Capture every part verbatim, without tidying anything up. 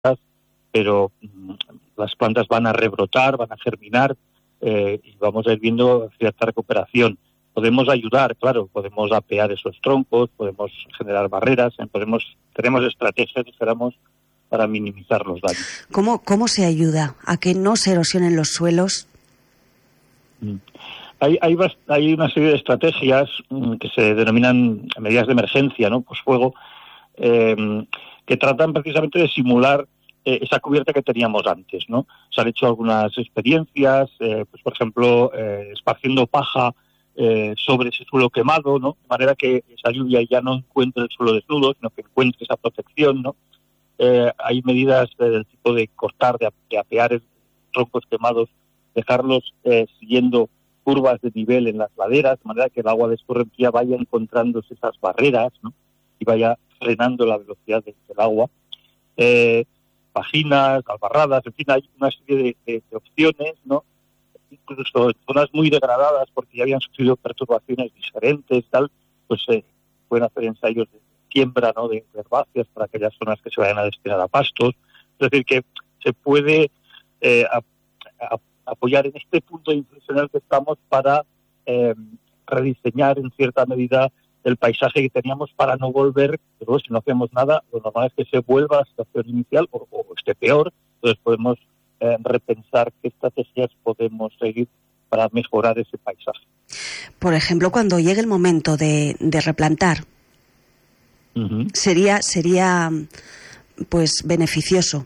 pero mm, las plantas van a rebrotar, van a germinar eh, y vamos a ir viendo cierta recuperación. Podemos ayudar, claro, podemos apear esos troncos, podemos generar barreras, eh, podemos tenemos estrategias, dijéramos, para minimizar los daños. ¿Cómo, cómo se ayuda a que no se erosionen los suelos? Mm. Hay, hay, hay una serie de estrategias mm, que se denominan medidas de emergencia, ¿no? Pues fuego, eh, que tratan precisamente de simular eh, esa cubierta que teníamos antes, ¿no? Se han hecho algunas experiencias, eh, pues por ejemplo, eh, esparciendo paja eh, sobre ese suelo quemado, ¿no? De manera que esa lluvia ya no encuentre el suelo desnudo, sino que encuentre esa protección, ¿no? Eh, hay medidas eh, del tipo de cortar, de, de apear troncos quemados, dejarlos eh, siguiendo curvas de nivel en las laderas, de manera que el agua de escorrentía vaya encontrándose esas barreras, ¿no? Y vaya frenando la velocidad de, del agua. Eh, pajinas, albarradas, en fin, hay una serie de, de, de opciones, ¿no? Incluso en zonas muy degradadas, porque ya habían sufrido perturbaciones diferentes, tal, pues se eh, pueden hacer ensayos de siembra, ¿no? de, de herbáceas para aquellas zonas que se vayan a destinar a pastos. Es decir, que se puede eh, a, a, apoyar en este punto inflexional que estamos para eh, rediseñar en cierta medida el paisaje que teníamos para no volver, pero si no hacemos nada, lo normal es que se vuelva a la situación inicial o, o esté peor. Entonces podemos eh, repensar qué estrategias podemos seguir para mejorar ese paisaje. Por ejemplo, cuando llegue el momento de, de replantar, uh-huh. sería sería pues beneficioso.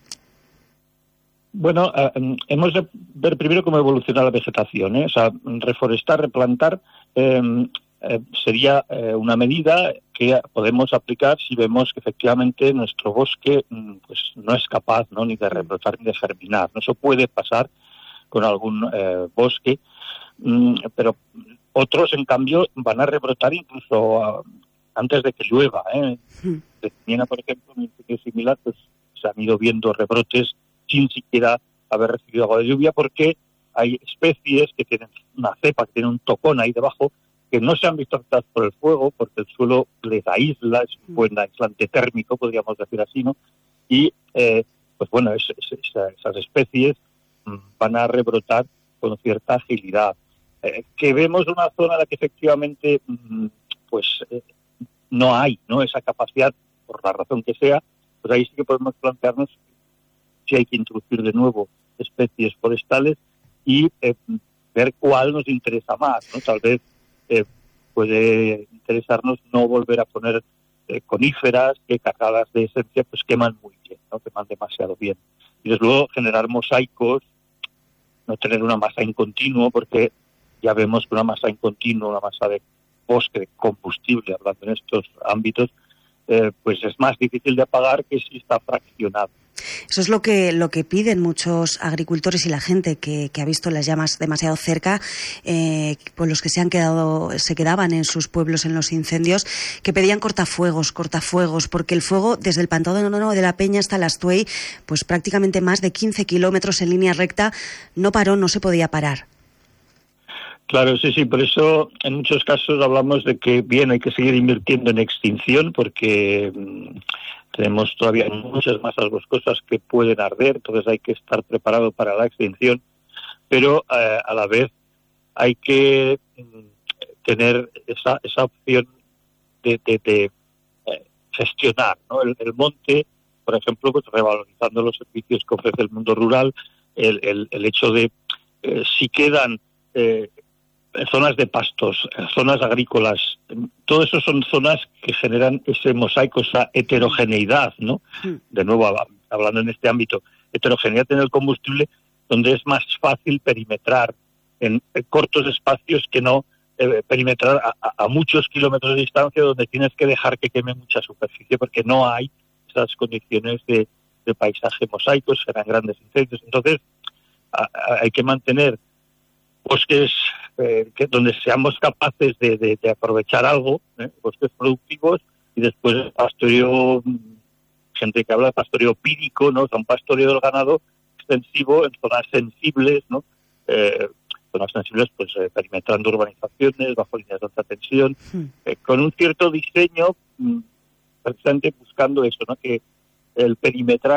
Bueno, eh, hemos de ver primero cómo evoluciona la vegetación, ¿eh? O sea, reforestar, replantar eh, eh, sería eh, una medida que podemos aplicar si vemos que efectivamente nuestro bosque pues no es capaz, ¿no? ni de rebrotar ni de germinar. Eso puede pasar con algún eh, bosque, mm, pero otros, en cambio, van a rebrotar incluso uh, antes de que llueva, ¿eh? Hmm. De Miena, por ejemplo, en un sitio similar, pues se han ido viendo rebrotes sin siquiera haber recibido agua de lluvia, porque hay especies que tienen una cepa, que tienen un tocón ahí debajo, que no se han visto afectadas por el fuego, porque el suelo les aísla, es un buen aislante térmico, podríamos decir así, ¿no? Y, eh, pues bueno, es, es, es, esas especies mm, van a rebrotar con cierta agilidad. Eh, que vemos una zona en la que efectivamente, mm, pues, eh, no hay, ¿no? Esa capacidad, por la razón que sea, pues ahí sí que podemos plantearnos si hay que introducir de nuevo especies forestales y eh, ver cuál nos interesa más, ¿no? Tal vez eh, puede interesarnos no volver a poner eh, coníferas que cargadas de esencia pues queman muy bien, ¿no? Queman demasiado bien. Y desde luego generar mosaicos, no tener una masa en continuo, porque ya vemos que una masa en continuo, una masa de bosque, de combustible, hablando en estos ámbitos, eh, pues es más difícil de apagar que si está fraccionado. Eso es lo que lo que piden muchos agricultores y la gente que, que ha visto las llamas demasiado cerca, eh, pues los que se han quedado, se quedaban en sus pueblos en los incendios, que pedían cortafuegos, cortafuegos, porque el fuego desde el pantano de la Peña hasta Las Tuey, pues prácticamente más de quince kilómetros en línea recta, no paró, no se podía parar. Claro, sí, sí, por eso en muchos casos hablamos de que bien hay que seguir invirtiendo en extinción porque mmm, tenemos todavía muchas masas boscosas que pueden arder, entonces hay que estar preparado para la extinción, pero eh, a la vez hay que mmm, tener esa esa opción de, de, de eh, gestionar, ¿no? El, el monte, por ejemplo, pues revalorizando los servicios que ofrece el mundo rural, el, el, el hecho de eh, si quedan eh, zonas de pastos, zonas agrícolas, todo eso son zonas que generan ese mosaico, esa heterogeneidad, ¿no? De nuevo, hablando en este ámbito, heterogeneidad en el combustible, donde es más fácil perimetrar en cortos espacios que no eh, perimetrar a, a, a muchos kilómetros de distancia, donde tienes que dejar que queme mucha superficie, porque no hay esas condiciones de, de paisaje mosaico, serán grandes incendios. Entonces, a, a, hay que mantener bosques eh, que, donde seamos capaces de, de, de aprovechar algo, ¿eh? bosques productivos, y después el pastoreo, gente que habla de pastoreo pídico, ¿no? O sea, un pastoreo del ganado extensivo en zonas sensibles, ¿no? Eh, zonas sensibles, pues eh, perimetrando urbanizaciones, bajo líneas de alta tensión, eh, con un cierto diseño, precisamente buscando eso, ¿no? Que el perimetrar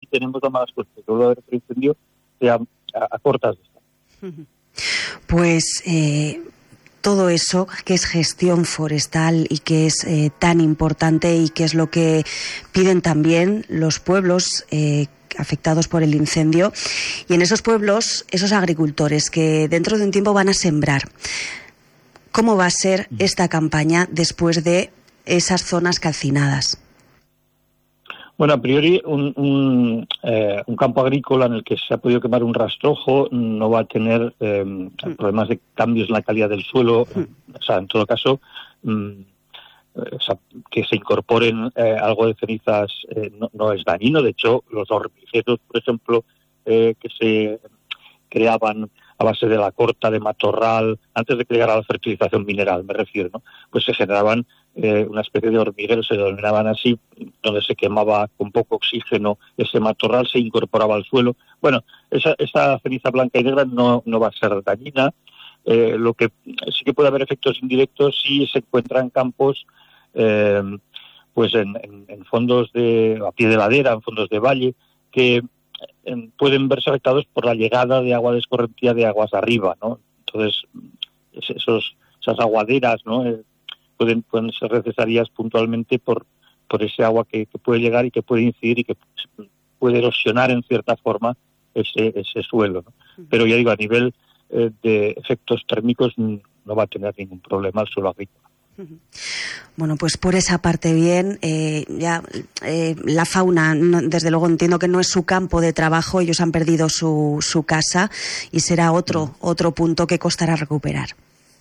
tenemos la mala suerte que vuelva a haber otro incendio, sea a, a cortas distancias. Pues eh, todo eso que es gestión forestal y que es eh, tan importante y que es lo que piden también los pueblos eh, afectados por el incendio, y en esos pueblos esos agricultores que dentro de un tiempo van a sembrar. ¿Cómo va a ser esta campaña después de esas zonas calcinadas? Bueno, a priori un, un, eh, un campo agrícola en el que se ha podido quemar un rastrojo no va a tener eh, mm. problemas de cambios en la calidad del suelo. Mm. O sea, en todo caso, mm, o sea, que se incorporen eh, algo de cenizas eh, no, no es dañino. De hecho, los hormigueros, por ejemplo, eh, que se creaban a base de la corta de matorral, antes de que llegara la fertilización mineral, me refiero, ¿no? Pues se generaban eh, una especie de hormigueros, se denominaban así, donde se quemaba con poco oxígeno ese matorral, se incorporaba al suelo. Bueno, esa, esa ceniza blanca y negra no, no va a ser dañina. Eh, lo que sí que puede haber efectos indirectos si se encuentran campos eh, pues en, en, en fondos de, a pie de ladera, en fondos de valle, que pueden verse afectados por la llegada de agua de escorrentía de aguas arriba, ¿no? Entonces, esos, esas aguaderas, ¿no? Eh, pueden, pueden ser necesarias puntualmente por, por ese agua que, que puede llegar y que puede incidir y que puede erosionar en cierta forma ese, ese suelo, ¿no? Pero ya digo, a nivel eh, de efectos térmicos no va a tener ningún problema el suelo agrícola. Bueno, pues por esa parte bien, eh, ya eh, la fauna, no, desde luego entiendo que no es su campo de trabajo, ellos han perdido su, su casa y será otro, otro punto que costará recuperar.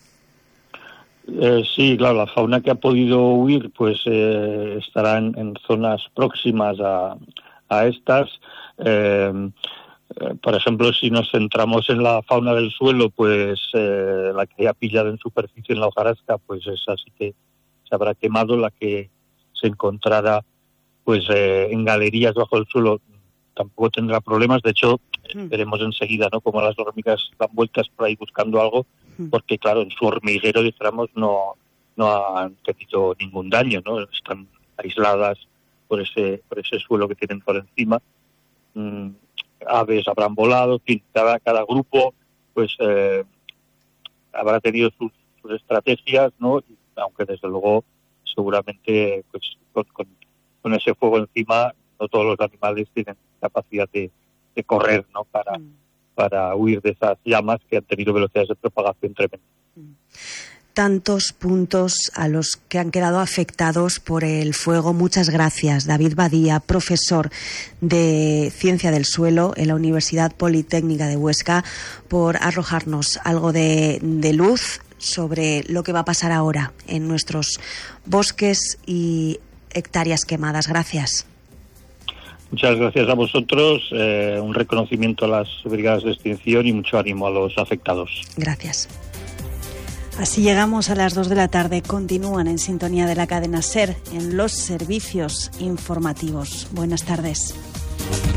Eh, sí, claro, la fauna que ha podido huir pues eh, estará en, en zonas próximas a, a estas. Eh, Por ejemplo, si nos centramos en la fauna del suelo, pues eh, la que haya pillado en superficie en la hojarasca, pues esa sí que se habrá quemado. La que se encontrara pues eh, en galerías bajo el suelo tampoco tendrá problemas. De hecho, mm. veremos enseguida, ¿no?, cómo las hormigas dan vueltas por ahí buscando algo, mm. porque claro, en su hormiguero, dijéramos, no no han tenido ningún daño, ¿no? Están aisladas por ese por ese suelo que tienen por encima. Mm. Aves habrán volado, en fin, cada, cada grupo pues eh, habrá tenido sus, sus estrategias, ¿no? Aunque desde luego seguramente pues con, con, con ese fuego encima no todos los animales tienen capacidad de, de correr, ¿no? Para, mm. para huir de esas llamas que han tenido velocidades de propagación tremendas. Mm. Tantos puntos a los que han quedado afectados por el fuego. Muchas gracias, David Badía, profesor de Ciencia del Suelo en la Universidad Politécnica de Huesca, por arrojarnos algo de, de luz sobre lo que va a pasar ahora en nuestros bosques y hectáreas quemadas. Gracias. Muchas gracias a vosotros, eh, un reconocimiento a las brigadas de extinción y mucho ánimo a los afectados. Gracias. Así llegamos a las dos de la tarde. Continúan en sintonía de la cadena SER en los servicios informativos. Buenas tardes.